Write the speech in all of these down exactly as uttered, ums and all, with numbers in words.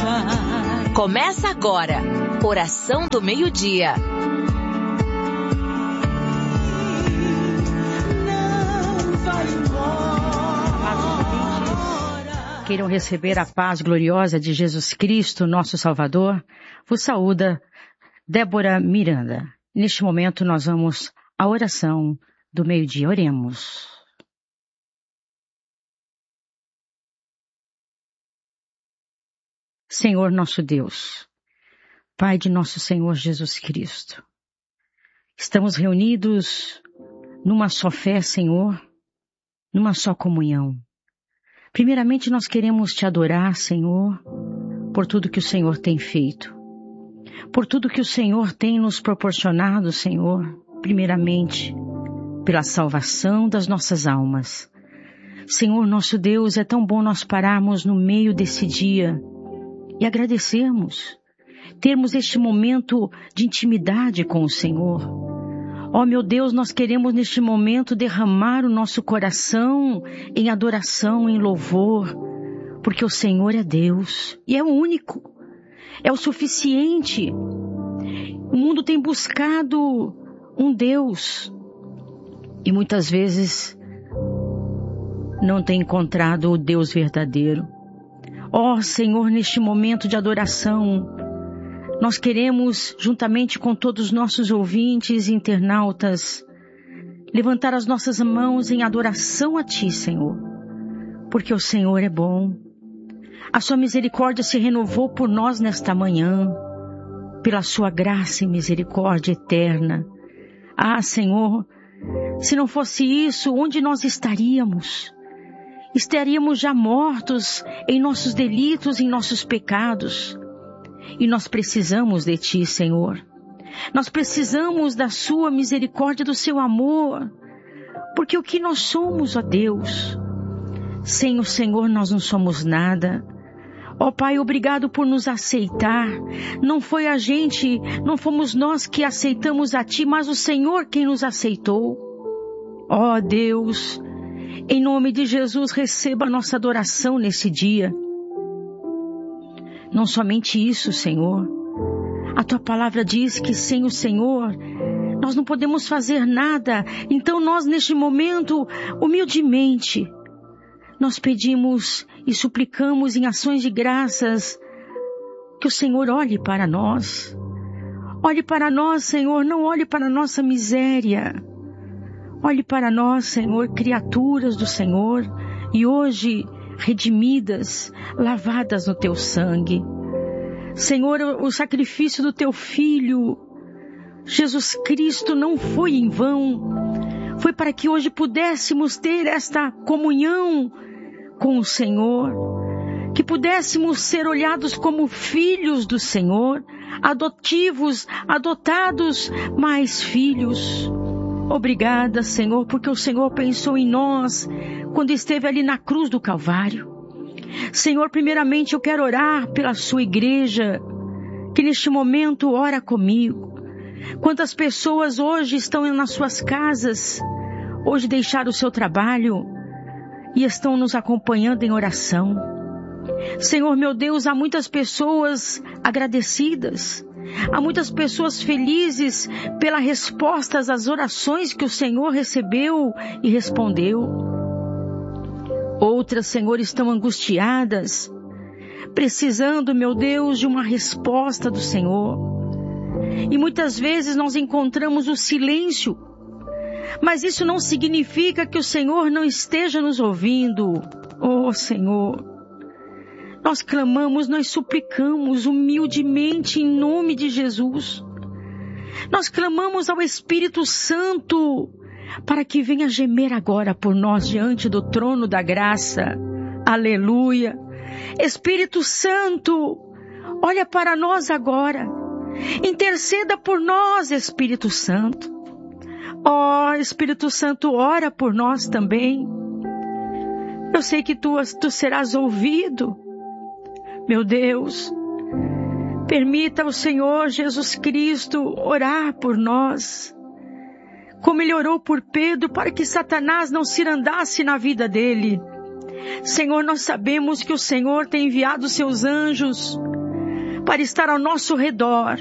Começa agora, Oração do Meio-Dia. Queiram receber a paz gloriosa de Jesus Cristo, nosso Salvador, vos saúda Débora Miranda. Neste momento nós vamos à oração do meio-dia. Oremos. Senhor nosso Deus, Pai de nosso Senhor Jesus Cristo, estamos reunidos numa só fé, Senhor, numa só comunhão. Primeiramente nós queremos te adorar, Senhor, por tudo que o Senhor tem feito, por tudo que o Senhor tem nos proporcionado, Senhor, primeiramente pela salvação das nossas almas. Senhor nosso Deus, é tão bom nós pararmos no meio desse dia e agradecermos, termos este momento de intimidade com o Senhor. Ó meu Deus, nós queremos neste momento derramar o nosso coração em adoração, em louvor, porque o Senhor é Deus e é o único, é o suficiente. O mundo tem buscado um Deus e muitas vezes não tem encontrado o Deus verdadeiro. Ó Senhor, neste momento de adoração, nós queremos, juntamente com todos os nossos ouvintes e internautas, levantar as nossas mãos em adoração a Ti, Senhor, porque o Senhor é bom. A Sua misericórdia se renovou por nós nesta manhã, pela Sua graça e misericórdia eterna. Ah, Senhor, se não fosse isso, onde nós estaríamos? Estaríamos já mortos em nossos delitos, em nossos pecados. E nós precisamos de Ti, Senhor. Nós precisamos da Sua misericórdia, do Seu amor. Porque o que nós somos, ó Deus? Sem o Senhor nós não somos nada. Ó Pai, obrigado por nos aceitar. Não foi a gente, não fomos nós que aceitamos a Ti, mas o Senhor quem nos aceitou. Ó Deus, em nome de Jesus, receba a nossa adoração nesse dia. Não somente isso, Senhor. A Tua palavra diz que sem o Senhor nós não podemos fazer nada. Então nós, neste momento, humildemente, nós pedimos e suplicamos em ações de graças que o Senhor olhe para nós. Olhe para nós, Senhor, não olhe para a nossa miséria. Olhe para nós, Senhor, criaturas do Senhor, e hoje redimidas, lavadas no Teu sangue. Senhor, o sacrifício do Teu Filho, Jesus Cristo, não foi em vão. Foi para que hoje pudéssemos ter esta comunhão com o Senhor, que pudéssemos ser olhados como filhos do Senhor, adotivos, adotados, mais filhos. Obrigada, Senhor, porque o Senhor pensou em nós quando esteve ali na cruz do Calvário. Senhor, primeiramente eu quero orar pela Sua igreja, que neste momento ora comigo. Quantas pessoas hoje estão nas suas casas, hoje deixaram o seu trabalho e estão nos acompanhando em oração. Senhor, meu Deus, há muitas pessoas agradecidas. Há muitas pessoas felizes pelas respostas às orações que o Senhor recebeu e respondeu. Outras, Senhor, estão angustiadas, precisando, meu Deus, de uma resposta do Senhor. E muitas vezes nós encontramos o silêncio, mas isso não significa que o Senhor não esteja nos ouvindo. Oh, Senhor, nós clamamos, nós suplicamos humildemente em nome de Jesus. Nós clamamos ao Espírito Santo para que venha gemer agora por nós diante do trono da graça. Aleluia. Espírito Santo, olha para nós agora. Interceda por nós, Espírito Santo. Ó, oh, Espírito Santo, ora por nós também. Eu sei que tu, tu serás ouvido. Meu Deus, permita ao Senhor Jesus Cristo orar por nós, como Ele orou por Pedro, para que Satanás não se andasse na vida dele. Senhor, nós sabemos que o Senhor tem enviado seus anjos para estar ao nosso redor.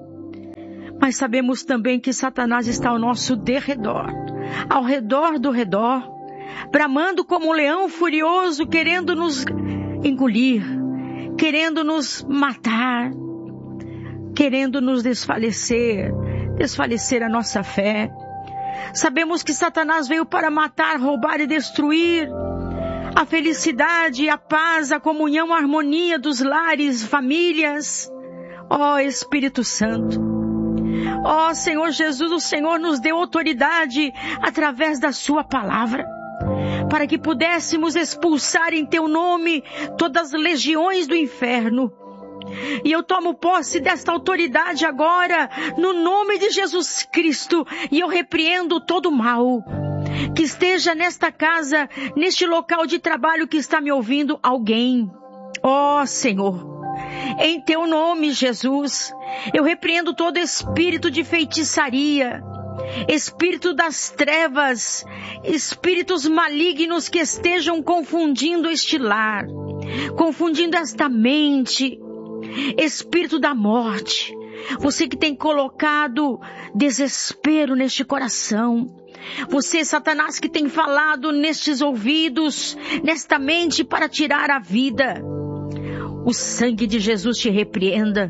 Mas sabemos também que Satanás está ao nosso derredor, ao redor do redor, bramando como um leão furioso, querendo nos engolir, querendo nos matar, querendo nos desfalecer, desfalecer a nossa fé. Sabemos que Satanás veio para matar, roubar e destruir a felicidade, a paz, a comunhão, a harmonia dos lares, famílias. Ó Espírito Santo, ó Senhor Jesus, o Senhor nos deu autoridade através da sua palavra, para que pudéssemos expulsar em teu nome todas as legiões do inferno. E eu tomo posse desta autoridade agora, no nome de Jesus Cristo, e eu repreendo todo mal que esteja nesta casa, neste local de trabalho que está me ouvindo alguém. Ó Senhor, em teu nome, Jesus, eu repreendo todo espírito de feitiçaria, espírito das trevas, espíritos malignos que estejam confundindo este lar, confundindo esta mente, espírito da morte, você que tem colocado desespero neste coração, você, Satanás, que tem falado nestes ouvidos, nesta mente para tirar a vida, o sangue de Jesus te repreenda,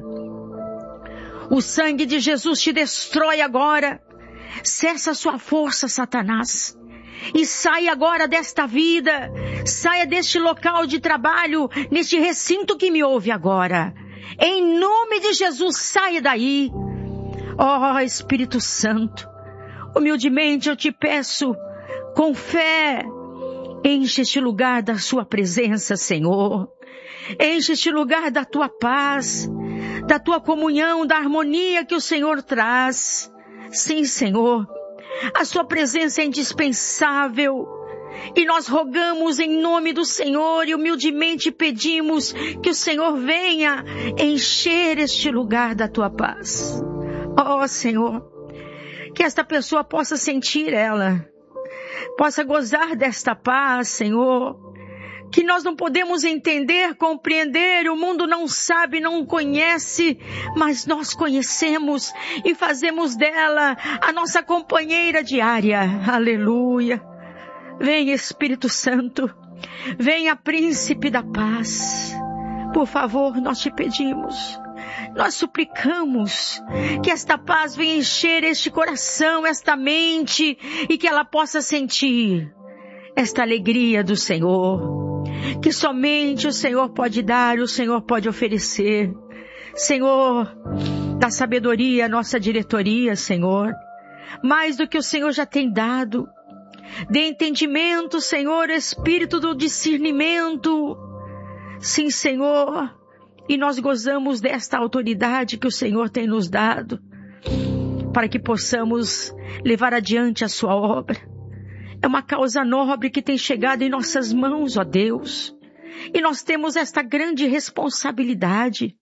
o sangue de Jesus te destrói agora. Cessa a sua força, Satanás, e saia agora desta vida, saia deste local de trabalho, neste recinto que me ouve agora. Em nome de Jesus, saia daí. Ó Espírito Santo, humildemente eu te peço, com fé, enche este lugar da sua presença, Senhor. Enche este lugar da tua paz, da tua comunhão, da harmonia que o Senhor traz. Sim, Senhor, a sua presença é indispensável. E nós rogamos em nome do Senhor e humildemente pedimos que o Senhor venha encher este lugar da tua paz. Ó Senhor, que esta pessoa possa sentir ela, possa gozar desta paz, Senhor, que nós não podemos entender, compreender, o mundo não sabe, não conhece, mas nós conhecemos e fazemos dela a nossa companheira diária. Aleluia. Venha Espírito Santo, venha Príncipe da Paz. Por favor, nós te pedimos, nós suplicamos que esta paz venha encher este coração, esta mente, e que ela possa sentir esta alegria do Senhor, que somente o Senhor pode dar, o Senhor pode oferecer. Senhor, dá sabedoria à nossa diretoria, Senhor, mais do que o Senhor já tem dado. Dê entendimento, Senhor, espírito do discernimento. Sim, Senhor, e nós gozamos desta autoridade que o Senhor tem nos dado, para que possamos levar adiante a sua obra. É uma causa nobre que tem chegado em nossas mãos, ó Deus, e nós temos esta grande responsabilidade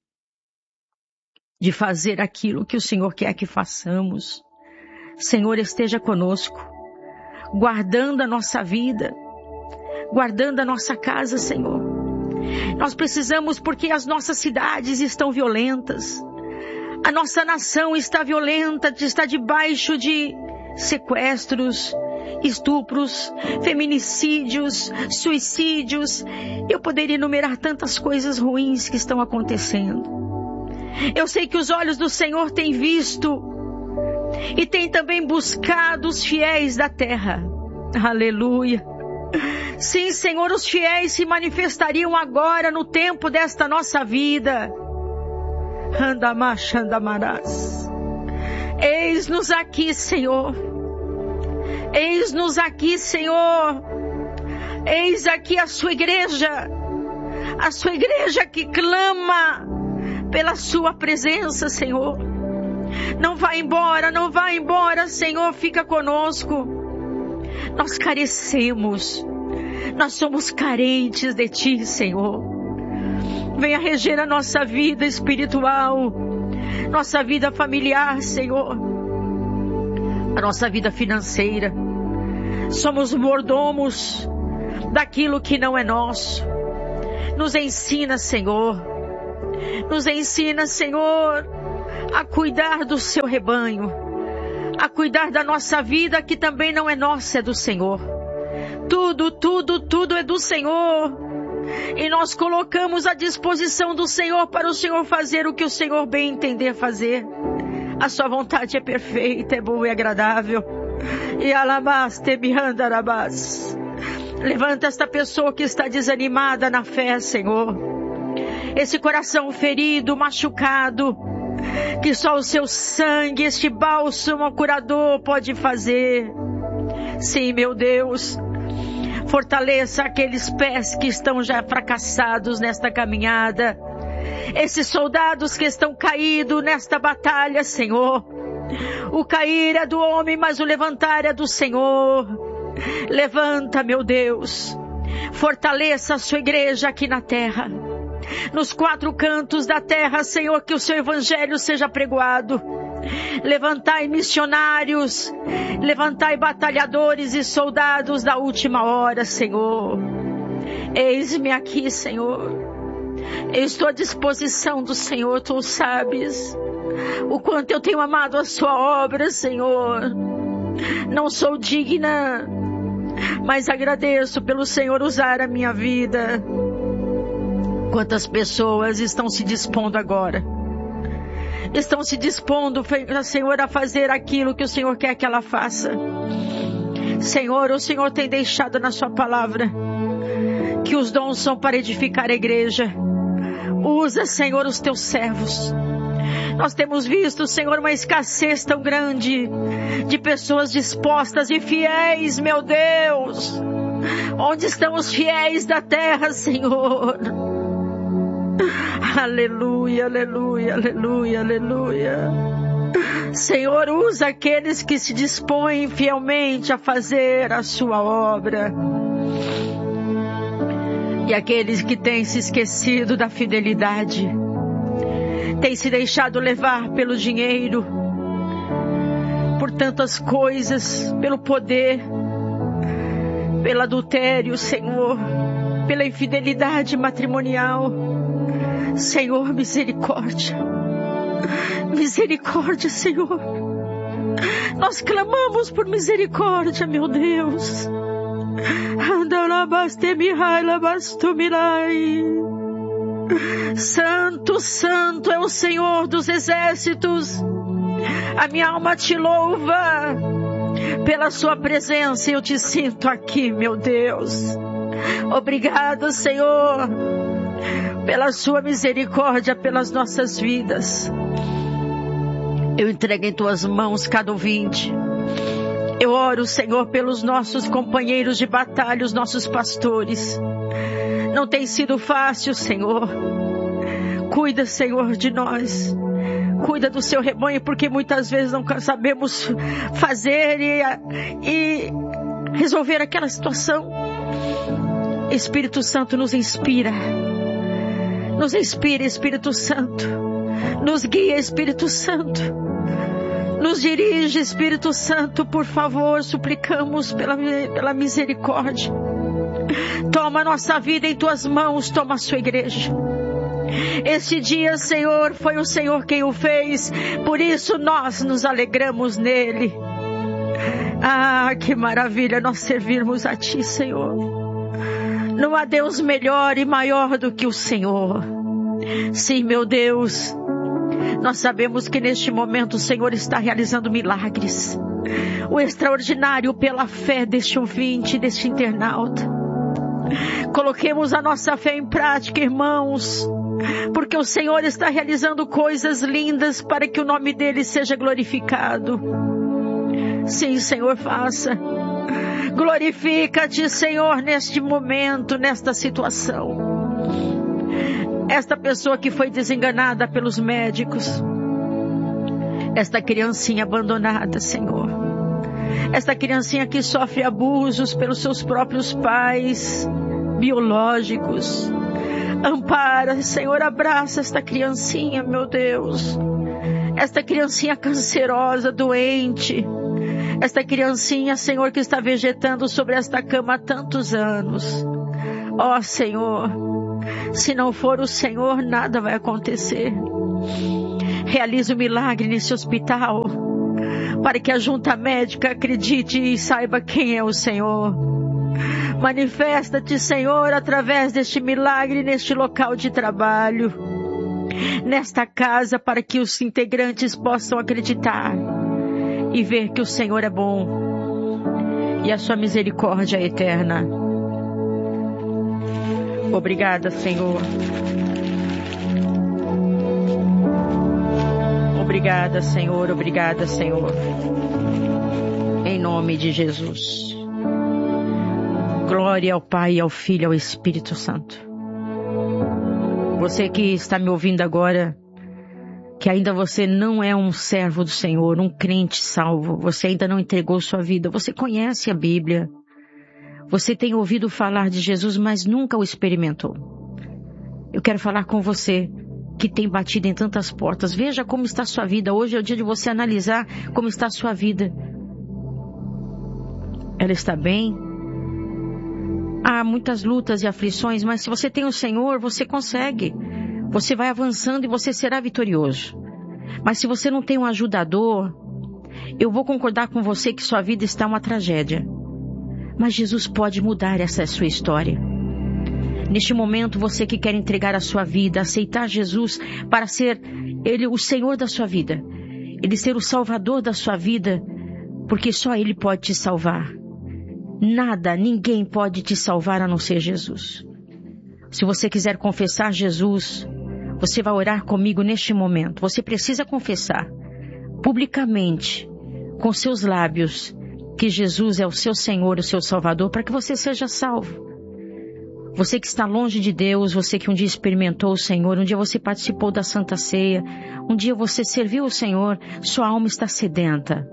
de fazer aquilo que o Senhor quer que façamos. Senhor, esteja conosco, guardando a nossa vida, guardando a nossa casa, Senhor. Nós precisamos, porque as nossas cidades estão violentas, a nossa nação está violenta, está debaixo de sequestros, estupros, feminicídios, suicídios. Eu poderia enumerar tantas coisas ruins que estão acontecendo. Eu sei que os olhos do Senhor têm visto e tem também buscado os fiéis da terra. Aleluia. Sim, Senhor, os fiéis se manifestariam agora no tempo desta nossa vida. Andamash, andamarás. Eis-nos aqui, Senhor. Eis-nos aqui, Senhor. Eis aqui a sua igreja. A sua igreja que clama pela sua presença, Senhor. Não vá embora, não vá embora, Senhor, fica conosco. Nós carecemos, nós somos carentes de Ti, Senhor. Venha reger a nossa vida espiritual, nossa vida familiar, Senhor, a nossa vida financeira. Somos mordomos, daquilo que não é nosso. Nos ensina, Senhor. Nos ensina, Senhor, a cuidar do seu rebanho, a cuidar da nossa vida que também não é nossa, é do Senhor. Tudo, tudo, tudo é do Senhor. E nós colocamos à disposição do Senhor para o Senhor fazer o que o Senhor bem entender fazer. A sua vontade é perfeita, é boa e agradável. E alabaste bihandarabás. Levanta esta pessoa que está desanimada na fé, Senhor. Esse coração ferido, machucado, que só o seu sangue, este bálsamo curador pode fazer. Sim, meu Deus. Fortaleça aqueles pés que estão já fracassados nesta caminhada. Esses soldados que estão caídos nesta batalha, Senhor. O cair é do homem, mas o levantar é do Senhor. Levanta, meu Deus. Fortaleça a sua igreja aqui na terra. Nos quatro cantos da terra, Senhor, que o seu evangelho seja pregoado. Levantai missionários, levantai batalhadores e soldados da última hora, Senhor. Eis-me aqui, Senhor. Eu estou à disposição do Senhor, tu sabes o quanto eu tenho amado a sua obra, Senhor. Não sou digna, mas agradeço pelo Senhor usar a minha vida. Quantas pessoas estão se dispondo agora? Estão se dispondo, Senhor, a fazer aquilo que o Senhor quer que ela faça. Senhor, o Senhor tem deixado na sua palavra que os dons são para edificar a igreja. Usa, Senhor, os teus servos. Nós temos visto, Senhor, uma escassez tão grande de pessoas dispostas e fiéis, meu Deus. Onde estão os fiéis da terra, Senhor? Aleluia, aleluia, aleluia, aleluia. Senhor, usa aqueles que se dispõem fielmente a fazer a sua obra. E aqueles que têm se esquecido da fidelidade, têm se deixado levar pelo dinheiro, por tantas coisas, pelo poder, pelo adultério, Senhor, pela infidelidade matrimonial. Senhor, misericórdia. Misericórdia, Senhor. Nós clamamos por misericórdia, meu Deus. Santo, santo é o Senhor dos exércitos. A minha alma te louva pela sua presença. Eu te sinto aqui, meu Deus. Obrigado, Senhor, pela sua misericórdia pelas nossas vidas. Eu entrego em tuas mãos cada ouvinte. Eu oro, Senhor, pelos nossos companheiros de batalha, os nossos pastores. Não tem sido fácil, Senhor. Cuida, Senhor, de nós. Cuida do seu rebanho, porque muitas vezes não sabemos fazer e, e resolver aquela situação. Espírito Santo, nos inspira. Nos inspira, Espírito Santo. Nos guia, Espírito Santo. Nos dirige, Espírito Santo, por favor, suplicamos pela, pela misericórdia. Toma nossa vida em tuas mãos, toma a sua igreja. Este dia, Senhor, foi o Senhor quem o fez, por isso nós nos alegramos nele. Ah, que maravilha nós servirmos a Ti, Senhor. Não há Deus melhor e maior do que o Senhor. Sim, meu Deus, nós sabemos que neste momento o Senhor está realizando milagres. O extraordinário pela fé deste ouvinte, deste internauta. Coloquemos a nossa fé em prática, irmãos, porque o Senhor está realizando coisas lindas para que o nome dele seja glorificado. Sim, Senhor, faça. Glorifica-te, Senhor, neste momento, nesta situação. Esta pessoa que foi desenganada pelos médicos, esta criancinha abandonada, Senhor, esta criancinha que sofre abusos pelos seus próprios pais biológicos, ampara, Senhor, abraça esta criancinha, meu Deus, esta criancinha cancerosa, doente, esta criancinha, Senhor, que está vegetando sobre esta cama há tantos anos. Ó Senhor, se não for o Senhor, nada vai acontecer. Realize o milagre nesse hospital, para que a junta médica acredite e saiba quem é o Senhor. Manifesta-te, Senhor, através deste milagre neste local de trabalho, nesta casa, para que os integrantes possam acreditar e ver que o Senhor é bom e a sua misericórdia é eterna. Obrigada, Senhor. Obrigada, Senhor. Obrigada, Senhor. Em nome de Jesus. Glória ao Pai, ao Filho e ao Espírito Santo. Você que está me ouvindo agora, que ainda você não é um servo do Senhor, um crente salvo, você ainda não entregou sua vida, você conhece a Bíblia, você tem ouvido falar de Jesus, mas nunca o experimentou. Eu quero falar com você que tem batido em tantas portas. Veja como está a sua vida. Hoje é o dia de você analisar como está a sua vida. Ela está bem? Há muitas lutas e aflições, mas se você tem o Senhor, você consegue. Você vai avançando e você será vitorioso. Mas se você não tem um ajudador, eu vou concordar com você que sua vida está uma tragédia. Mas Jesus pode mudar essa sua história. Neste momento, você que quer entregar a sua vida, aceitar Jesus para ser Ele o Senhor da sua vida, Ele ser o Salvador da sua vida, porque só Ele pode te salvar. Nada, ninguém pode te salvar a não ser Jesus. Se você quiser confessar Jesus, você vai orar comigo neste momento. Você precisa confessar publicamente, com seus lábios, que Jesus é o seu Senhor, o seu Salvador, para que você seja salvo. Você que está longe de Deus, você que um dia experimentou o Senhor, um dia você participou da Santa Ceia, um dia você serviu o Senhor, sua alma está sedenta.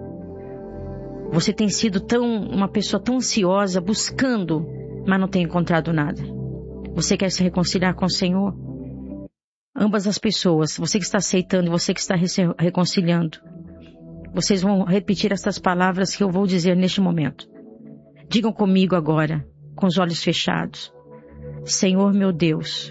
Você tem sido tão, uma pessoa tão ansiosa, buscando, mas não tem encontrado nada. Você quer se reconciliar com o Senhor? Ambas as pessoas, você que está aceitando e você que está reconciliando, vocês vão repetir essas palavras que eu vou dizer neste momento. Digam comigo agora, com os olhos fechados. Senhor meu Deus,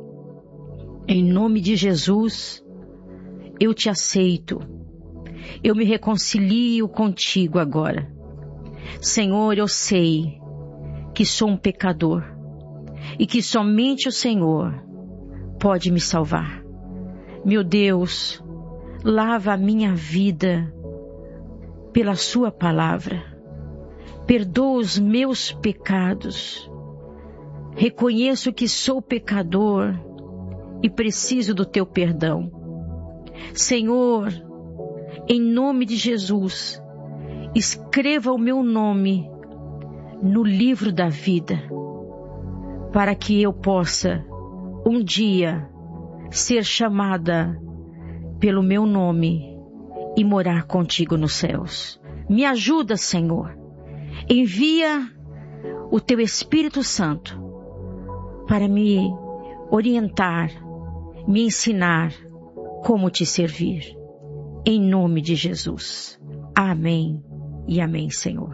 em nome de Jesus, eu te aceito. Eu me reconcilio contigo agora. Senhor, eu sei que sou um pecador e que somente o Senhor pode me salvar. Meu Deus, lava a minha vida pela sua palavra. Perdoa os meus pecados. Reconheço que sou pecador e preciso do teu perdão. Senhor, em nome de Jesus, escreva o meu nome no livro da vida, para que eu possa um dia ser chamada pelo meu nome e morar contigo nos céus. Me ajuda, Senhor. Envia o teu Espírito Santo para me orientar, me ensinar como te servir. Em nome de Jesus. Amém e amém, Senhor.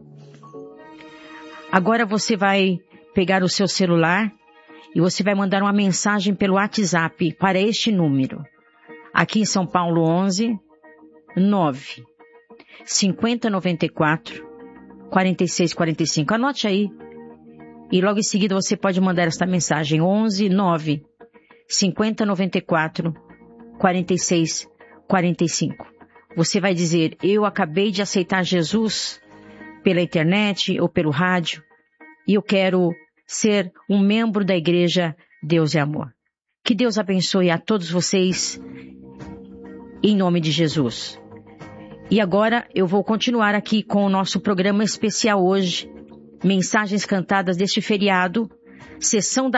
Agora você vai pegar o seu celular e você vai mandar uma mensagem pelo WhatsApp para este número. Aqui em São Paulo, onze, nove, cinquenta, noventa e quatro, quarenta e seis, quarenta e cinco. Anote aí. E logo em seguida você pode mandar esta mensagem. onze, nove, cinquenta, noventa e quatro, quarenta e seis, quarenta e cinco. Você vai dizer, eu acabei de aceitar Jesus pela internet ou pelo rádio e eu quero ser um membro da igreja Deus é Amor. Que Deus abençoe a todos vocês em nome de Jesus. E agora eu vou continuar aqui com o nosso programa especial hoje, Mensagens Cantadas deste feriado, sessão da